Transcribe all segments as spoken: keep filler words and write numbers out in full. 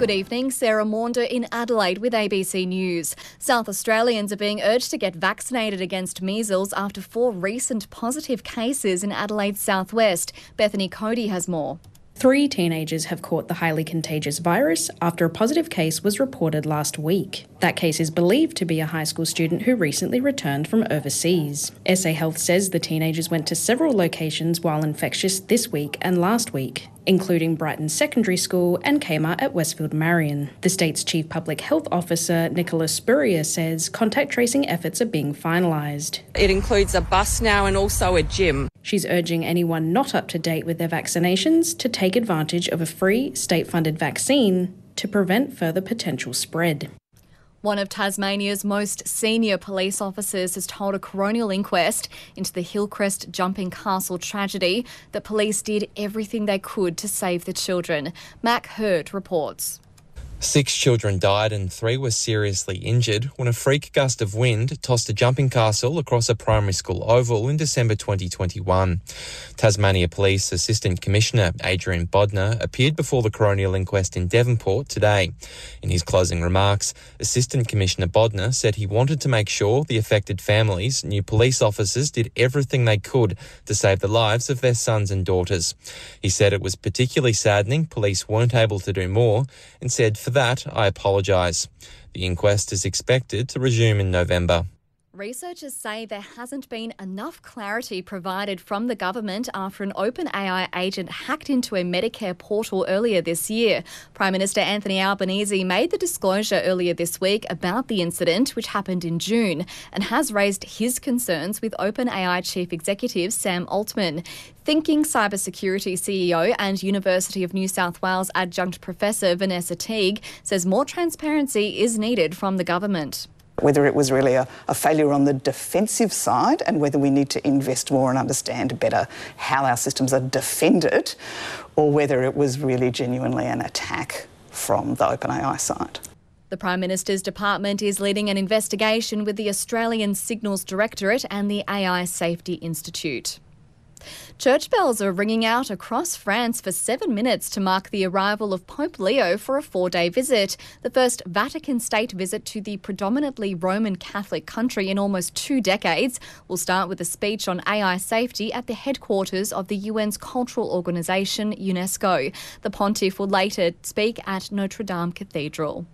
Good evening, Sarah Maunder in Adelaide with A B C News. South Australians are being urged to get vaccinated against measles after four recent positive cases in Adelaide's southwest. Bethany Cody has more. Three teenagers have caught the highly contagious virus after a positive case was reported last week. That case is believed to be a high school student who recently returned from overseas. S A Health says the teenagers went to several locations while infectious this week and last week, including Brighton Secondary School and Kmart at Westfield Marion. The state's Chief Public Health Officer, Nicola Spurrier, says contact tracing efforts are being finalised. It includes a bus now and also a gym. She's urging anyone not up to date with their vaccinations to take advantage of a free state-funded vaccine to prevent further potential spread. One of Tasmania's most senior police officers has told a coronial inquest into the Hillcrest Jumping Castle tragedy that police did everything they could to save the children. Mac Hurd reports. Six children died and three were seriously injured when a freak gust of wind tossed a jumping castle across a primary school oval in December twenty twenty-one. Tasmania Police Assistant Commissioner Adrian Bodner appeared before the coronial inquest in Devonport today. In his closing remarks, Assistant Commissioner Bodner said he wanted to make sure the affected families knew police officers did everything they could to save the lives of their sons and daughters. He said it was particularly saddening police weren't able to do more and said, "For that, I apologise." The inquest is expected to resume in November. Researchers say there hasn't been enough clarity provided from the government after an OpenAI agent hacked into a Medicare portal earlier this year. Prime Minister Anthony Albanese made the disclosure earlier this week about the incident, which happened in June, and has raised his concerns with OpenAI Chief Executive Sam Altman. Thinking Cybersecurity C E O and University of New South Wales Adjunct Professor Vanessa Teague says more transparency is needed from the government. Whether it was really a, a failure on the defensive side and whether we need to invest more and understand better how our systems are defended, or whether it was really genuinely an attack from the OpenAI side. The Prime Minister's department is leading an investigation with the Australian Signals Directorate and the A I Safety Institute. Church bells are ringing out across France for seven minutes to mark the arrival of Pope Leo for a four-day visit, the first Vatican state visit to the predominantly Roman Catholic country in almost two decades. We'll start with a speech on A I safety at the headquarters of the U N's cultural organisation, UNESCO. The pontiff will later speak at Notre Dame Cathedral.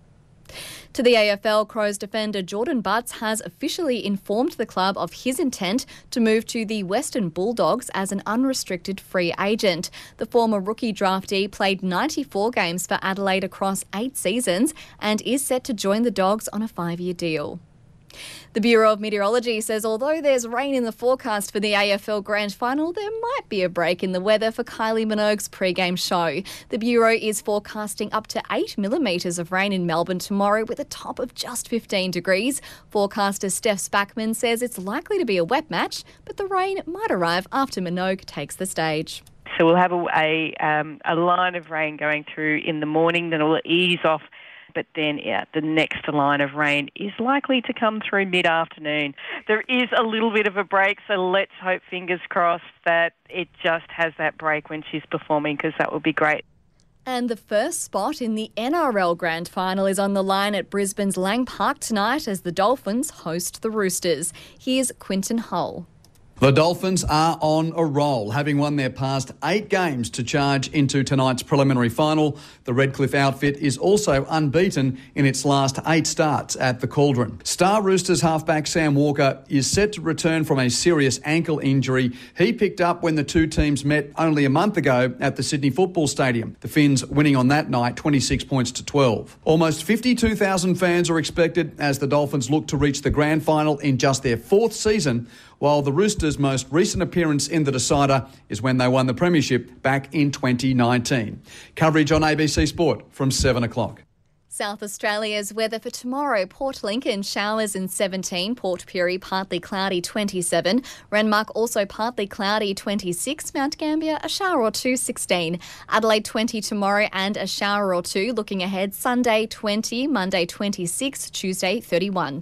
To the A F L, Crows defender Jordan Butts has officially informed the club of his intent to move to the Western Bulldogs as an unrestricted free agent. The former rookie draftee played ninety-four games for Adelaide across eight seasons and is set to join the Dogs on a five-year deal. The Bureau of Meteorology says although there's rain in the forecast for the A F L Grand Final, there might be a break in the weather for Kylie Minogue's pre-game show. The Bureau is forecasting up to eight millimetres of rain in Melbourne tomorrow with a top of just fifteen degrees. Forecaster Steph Spackman says it's likely to be a wet match, but the rain might arrive after Minogue takes the stage. So we'll have a, a, um, a line of rain going through in the morning, then it'll ease off. But then, yeah, the next line of rain is likely to come through mid-afternoon. There is a little bit of a break, so let's hope, fingers crossed, that it just has that break when she's performing, because that would be great. And the first spot in the N R L Grand Final is on the line at Brisbane's Lang Park tonight as the Dolphins host the Roosters. Here's Quinton Hull. The Dolphins are on a roll, having won their past eight games to charge into tonight's preliminary final. The Redcliffe outfit is also unbeaten in its last eight starts at the Cauldron. Star Roosters halfback Sam Walker is set to return from a serious ankle injury he picked up when the two teams met only a month ago at the Sydney Football Stadium. The Finns winning on that night twenty-six points to twelve. Almost fifty-two thousand fans are expected as the Dolphins look to reach the grand final in just their fourth season, while the Roosters' most recent appearance in the decider is when they won the premiership back in twenty nineteen. Coverage on A B C Sport from seven o'clock. South Australia's weather for tomorrow. Port Lincoln, showers and seventeen. Port Pirie, partly cloudy, twenty-seven. Renmark, also partly cloudy, twenty-six. Mount Gambier, a shower or two, sixteen. Adelaide, twenty tomorrow and a shower or two. Looking ahead, Sunday, twenty. Monday, twenty-six. Tuesday, thirty-one.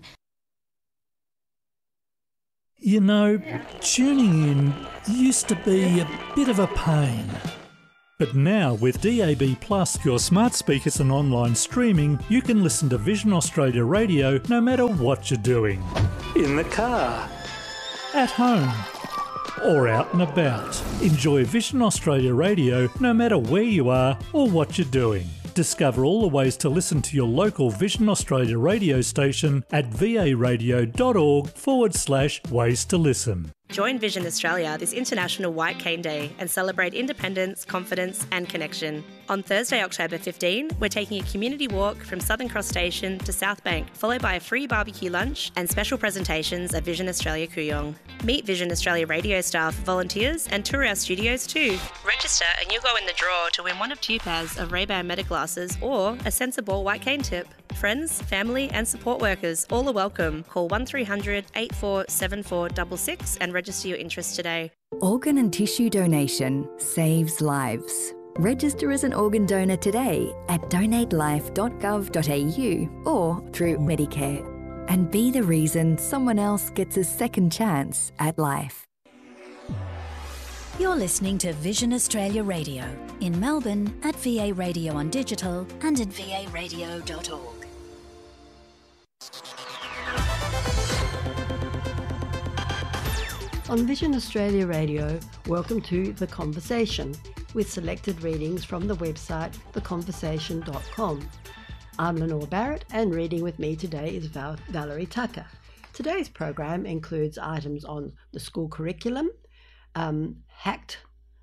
You know, tuning in used to be a bit of a pain. But now, with D A B Plus, your smart speakers and online streaming, you can listen to Vision Australia Radio no matter what you're doing. In the car, at home, or out and about. Enjoy Vision Australia Radio no matter where you are or what you're doing. Discover all the ways to listen to your local Vision Australia radio station at varadio.org forward slash ways to listen. Join Vision Australia this International White Cane Day and celebrate independence, confidence and connection. On Thursday, October fifteenth, we're taking a community walk from Southern Cross Station to South Bank, followed by a free barbecue lunch and special presentations at Vision Australia Kooyong. Meet Vision Australia radio staff, volunteers and tour our studios too. Register and you'll go in the draw to win one of two pairs of Ray-Ban Meta glasses or a sensible white cane tip. Friends, family and support workers all are welcome. Call one three hundred, eight four seven four six six and register your interest today. Organ and tissue donation saves lives. Register as an organ donor today at donate life dot gov dot a u or through Medicare. And be the reason someone else gets a second chance at life. You're listening to Vision Australia Radio in Melbourne at V A Radio on digital and at v a radio dot org. On Vision Australia Radio, welcome to The Conversation, with selected readings from the website the conversation dot com. I'm Lenore Barrett, and reading with me today is Val- Valerie Tucker. Today's program includes items on the school curriculum, um, hacked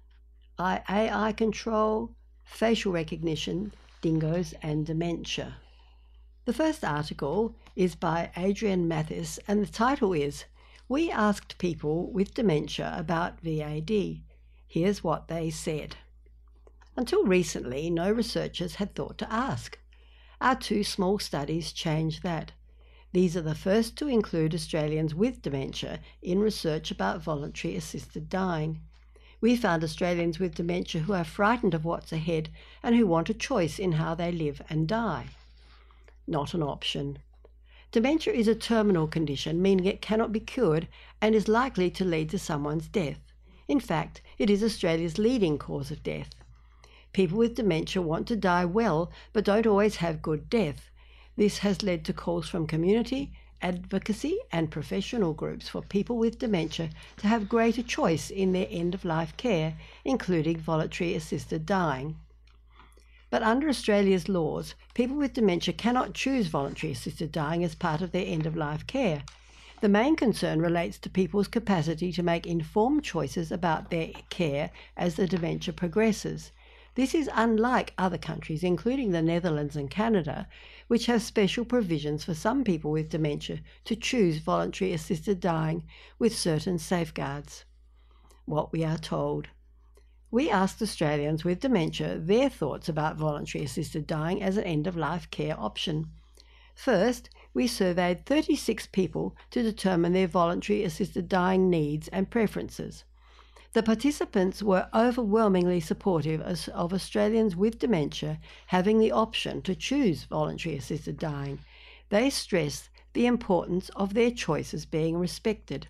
A I control, facial recognition, dingoes and dementia. The first article is by Adrian Mathis, and the title is We Asked People with Dementia About V A D. Here's what they said. Until recently, no researchers had thought to ask. Our two small studies changed that. These are the first to include Australians with dementia in research about voluntary assisted dying. We found Australians with dementia who are frightened of what's ahead and who want a choice in how they live and die. Not an option. Dementia is a terminal condition, meaning it cannot be cured and is likely to lead to someone's death. In fact, it is Australia's leading cause of death. People with dementia want to die well, but don't always have good death. This has led to calls from community, advocacy and professional groups for people with dementia to have greater choice in their end-of-life care, including voluntary assisted dying. But under Australia's laws, people with dementia cannot choose voluntary assisted dying as part of their end-of-life care. The main concern relates to people's capacity to make informed choices about their care as the dementia progresses. This is unlike other countries, including the Netherlands and Canada, which have special provisions for some people with dementia to choose voluntary assisted dying with certain safeguards. What we are told. We asked Australians with dementia their thoughts about voluntary assisted dying as an end-of-life care option. First, we surveyed thirty-six people to determine their voluntary assisted dying needs and preferences. The participants were overwhelmingly supportive of Australians with dementia having the option to choose voluntary assisted dying. They stressed the importance of their choices being respected.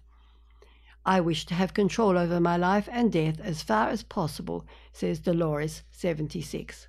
I wish to have control over my life and death as far as possible, says Dolores, seventy-six.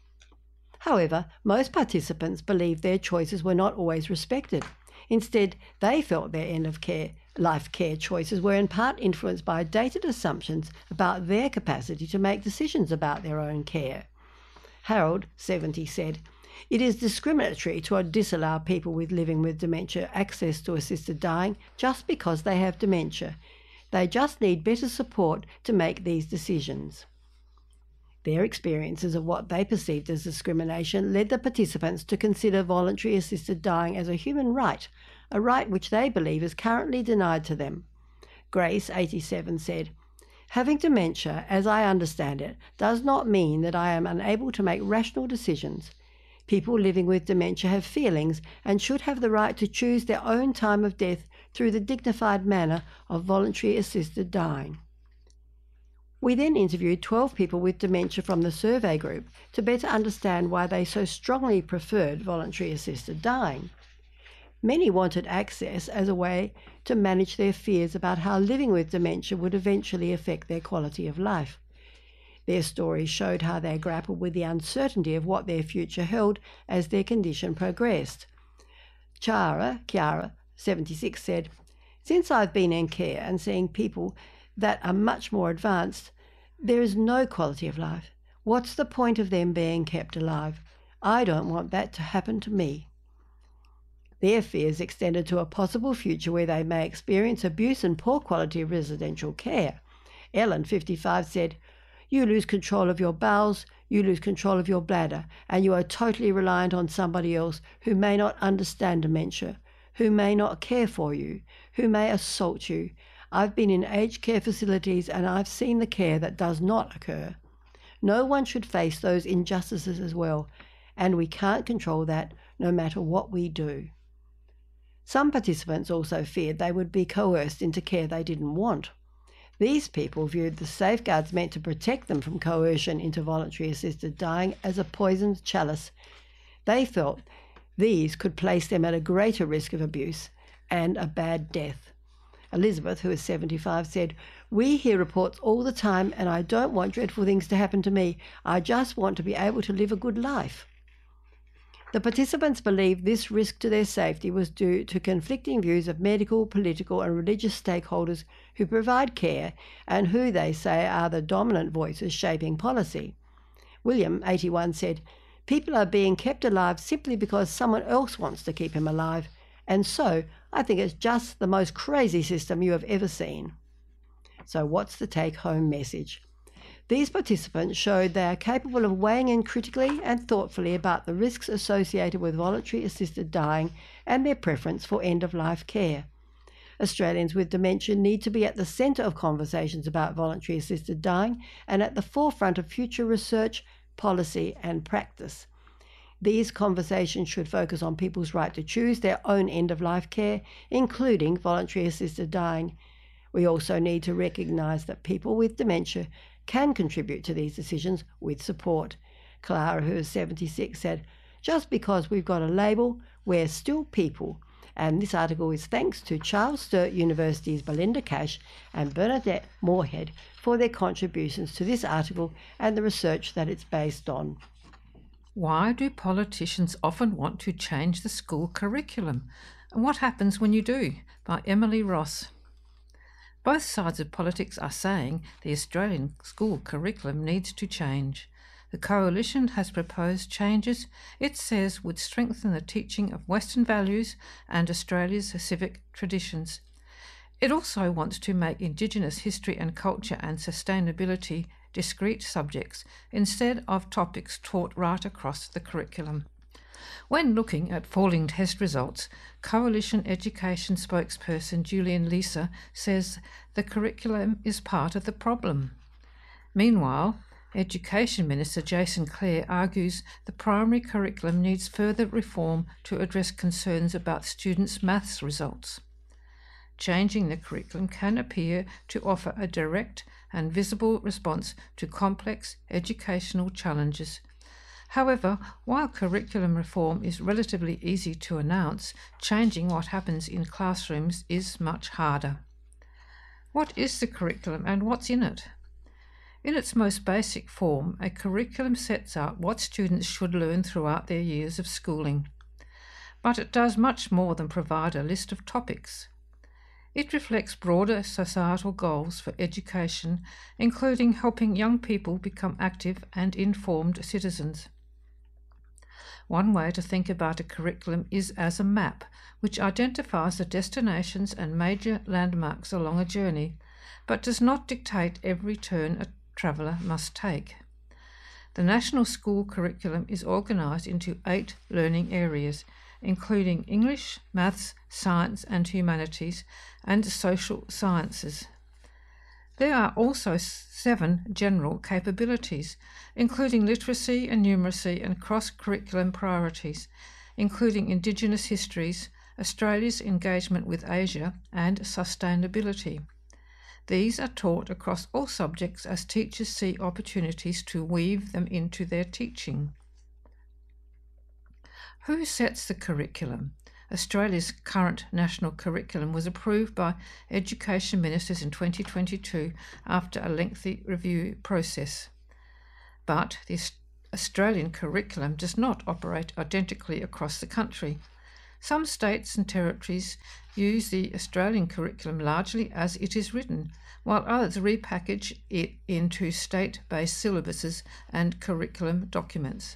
However, most participants believed their choices were not always respected. Instead, they felt their end-of-care life care choices were in part influenced by dated assumptions about their capacity to make decisions about their own care. Harold, seventy, said, "It is discriminatory to disallow people with living with dementia access to assisted dying just because they have dementia. They just need better support to make these decisions." Their experiences of what they perceived as discrimination led the participants to consider voluntary assisted dying as a human right, a right which they believe is currently denied to them. Grace, eighty-seven, said, "Having dementia, as I understand it, does not mean that I am unable to make rational decisions. People living with dementia have feelings and should have the right to choose their own time of death through the dignified manner of voluntary assisted dying." We then interviewed twelve people with dementia from the survey group to better understand why they so strongly preferred voluntary assisted dying. Many wanted access as a way to manage their fears about how living with dementia would eventually affect their quality of life. Their stories showed how they grappled with the uncertainty of what their future held as their condition progressed. Chiara, Chiara, seventy-six, said, "Since I've been in care and seeing people that are much more advanced, there is no quality of life. What's the point of them being kept alive? I don't want that to happen to me." Their fears extended to a possible future where they may experience abuse and poor quality residential care. Ellen, fifty-five, said, "You lose control of your bowels, you lose control of your bladder, and you are totally reliant on somebody else who may not understand dementia, who may not care for you, who may assault you. I've been in aged care facilities and I've seen the care that does not occur. No one should face those injustices as well, and we can't control that no matter what we do." Some participants also feared they would be coerced into care they didn't want. These people viewed the safeguards meant to protect them from coercion into voluntary assisted dying as a poisoned chalice. They felt these could place them at a greater risk of abuse and a bad death. Elizabeth, who is seventy-five, said, "We hear reports all the time and I don't want dreadful things to happen to me. I just want to be able to live a good life." The participants believed this risk to their safety was due to conflicting views of medical, political and religious stakeholders who provide care and who they say are the dominant voices shaping policy. William, eighty-one, said, "People are being kept alive simply because someone else wants to keep him alive, and so I think it's just the most crazy system you have ever seen." So what's the take-home message? These participants showed they are capable of weighing in critically and thoughtfully about the risks associated with voluntary assisted dying and their preference for end-of-life care. Australians with dementia need to be at the centre of conversations about voluntary assisted dying and at the forefront of future research, policy and practice. These conversations should focus on people's right to choose their own end-of-life care, including voluntary assisted dying. We also need to recognise that people with dementia can contribute to these decisions with support. Clara, who is seventy-six, said, "Just because we've got a label, we're still people." And this article is thanks to Charles Sturt University's Belinda Cash and Bernadette Moorhead for their contributions to this article and the research that it's based on. Why do politicians often want to change the school curriculum? And what happens when you do? By Emily Ross. Both sides of politics are saying the Australian school curriculum needs to change. The Coalition has proposed changes it says would strengthen the teaching of Western values and Australia's civic traditions. It also wants to make Indigenous history and culture and sustainability discrete subjects instead of topics taught right across the curriculum. When looking at falling test results, Coalition Education spokesperson Julian Leeser says the curriculum is part of the problem. Meanwhile, Education Minister Jason Clare argues the primary curriculum needs further reform to address concerns about students' maths results. Changing the curriculum can appear to offer a direct and visible response to complex educational challenges. However, while curriculum reform is relatively easy to announce, changing what happens in classrooms is much harder. What is the curriculum and what's in it? In its most basic form, a curriculum sets out what students should learn throughout their years of schooling. But it does much more than provide a list of topics. It reflects broader societal goals for education, including helping young people become active and informed citizens. One way to think about a curriculum is as a map, which identifies the destinations and major landmarks along a journey, but does not dictate every turn a traveller must take. The national school curriculum is organised into eight learning areas, including English, maths, science and humanities, and social sciences. There are also seven general capabilities, including literacy and numeracy and cross-curriculum priorities, including Indigenous histories, Australia's engagement with Asia, and sustainability. These are taught across all subjects as teachers see opportunities to weave them into their teaching. Who sets the curriculum? Australia's current national curriculum was approved by Education Ministers in twenty twenty-two after a lengthy review process. But the Australian curriculum does not operate identically across the country. Some states and territories use the Australian curriculum largely as it is written, while others repackage it into state-based syllabuses and curriculum documents.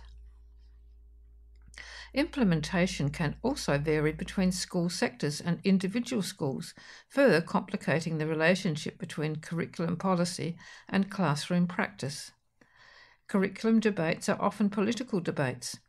Implementation can also vary between school sectors and individual schools, further complicating the relationship between curriculum policy and classroom practice. Curriculum debates are often political debates,